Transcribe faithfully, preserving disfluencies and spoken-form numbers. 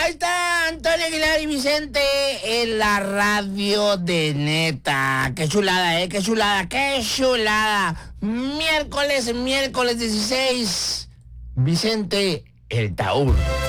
Ahí está Antonio Aguilar y Vicente en la radio de Neta. Qué chulada, eh, qué chulada, qué chulada. Miércoles, miércoles dieciséis. Vicente, el Taur.